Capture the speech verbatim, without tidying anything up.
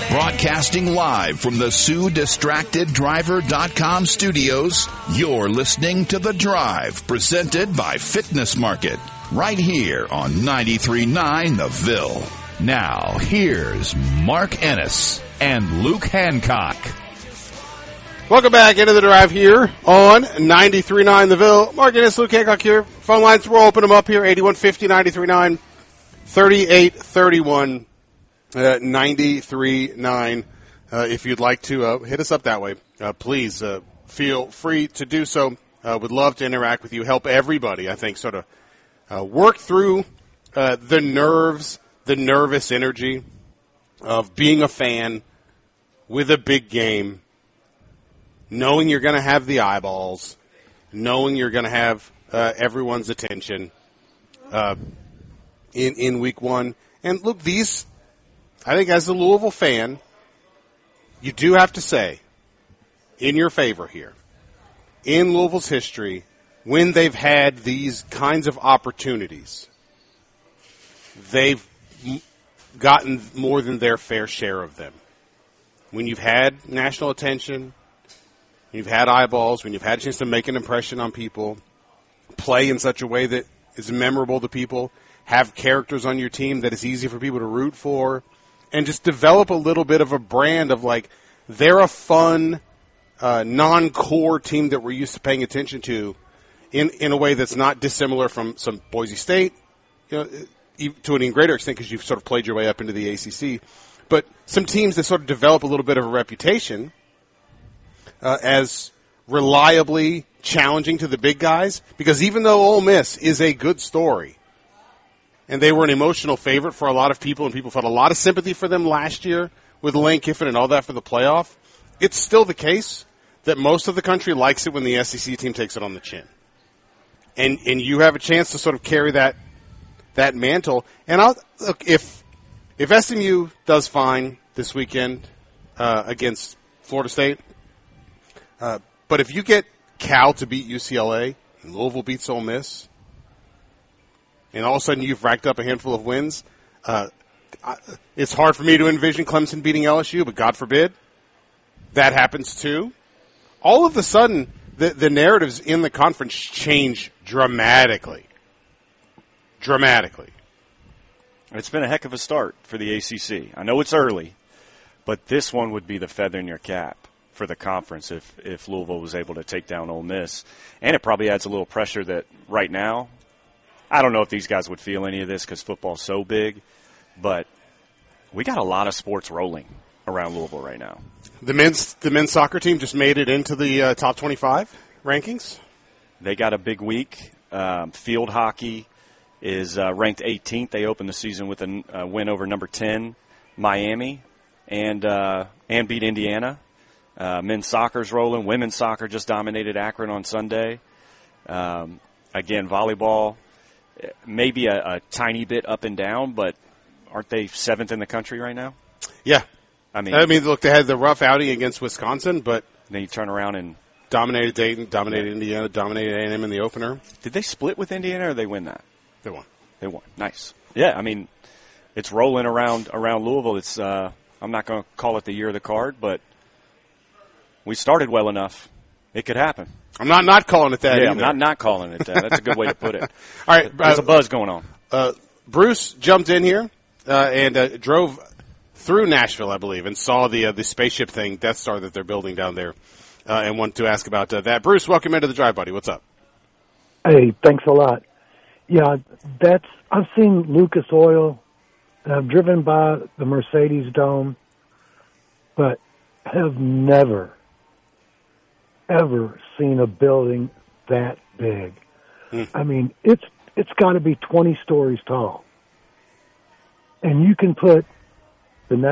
Broadcasting live from the Sue Distracted Driver dot com studios, you're listening to The Drive, presented by Fitness Market, right here on ninety-three point nine The Ville. Now, here's Mark Ennis and Luke Hancock. Welcome back into The Drive here on ninety-three point nine The Ville. Mark Ennis, Luke Hancock here. Phone lines, we'll open them up here, eighty-one fifty, ninety-three point nine, thirty-eight thirty-one. Uh, ninety-three point nine. Uh, if you'd like to uh, hit us up that way, uh, please uh, feel free to do so. Uh, would love to interact with you, help everybody, I think, sort of uh, work through uh, the nerves, the nervous energy of being a fan with a big game, knowing you're going to have the eyeballs, knowing you're going to have uh, everyone's attention uh, in, in week one. And look, these... I think as a Louisville fan, you do have to say, in your favor here, in Louisville's history, when they've had these kinds of opportunities, they've gotten more than their fair share of them. When you've had national attention, you've had eyeballs, when you've had a chance to make an impression on people, play in such a way that is memorable to people, have characters on your team that is easy for people to root for, and just develop a little bit of a brand of, like, they're a fun, uh, non-core team that we're used to paying attention to in, in a way that's not dissimilar from some Boise State, you know, to an even greater extent because you've sort of played your way up into the A C C. But some teams that sort of develop a little bit of a reputation uh, as reliably challenging to the big guys, because even though Ole Miss is a good story, and they were an emotional favorite for a lot of people, and people felt a lot of sympathy for them last year with Lane Kiffin and all that for the playoff. It's still the case that most of the country likes it when the S E C team takes it on the chin. And and you have a chance to sort of carry that that mantle. And I'll, look, if if S M U does fine this weekend uh, against Florida State, uh, but if you get Cal to beat U C L A and Louisville beats Ole Miss, and all of a sudden you've racked up a handful of wins, uh, it's hard for me to envision Clemson beating L S U, but God forbid that happens too. All of a sudden, the, the narratives in the conference change dramatically. Dramatically. It's been a heck of a start for the A C C. I know it's early, but this one would be the feather in your cap for the conference if, if Louisville was able to take down Ole Miss. And it probably adds a little pressure that right now, I don't know if these guys would feel any of this because football's so big, but we got a lot of sports rolling around Louisville right now. The men's the men's soccer team just made it into the uh, top twenty-five rankings. They got a big week. Um, field hockey is uh, ranked eighteenth. They opened the season with a uh, win over number ten, Miami, and uh, and beat Indiana. Uh, men's soccer's rolling. Women's soccer just dominated Akron on Sunday. Um, again, volleyball. Maybe a, a tiny bit up and down, but aren't they seventh in the country right now? Yeah. I mean, I mean, look, they had the rough outing against Wisconsin, but then you turn around and dominated Dayton, dominated Indiana, dominated A and M in the opener. Did they split with Indiana or did they win that? They won. They won. Nice. Yeah, I mean, it's rolling around around Louisville. It's uh, I'm not going to call it the year of the card, but we started well enough. It could happen. I'm not not calling it that yeah, either. I'm not not calling it that. That's a good way to put it. All right. There's uh, a buzz going on. Uh, Bruce jumped in here uh, and uh, drove through Nashville, I believe, and saw the uh, the spaceship thing, Death Star, that they're building down there, uh, and wanted to ask about uh, that. Bruce, welcome into the Drive, buddy. What's up? Hey, thanks a lot. Yeah, that's I've seen Lucas Oil. I've driven by the Mercedes Dome, but have never, ever seen a building that big. Mm. I mean, it's it's got to be twenty stories tall. And you can put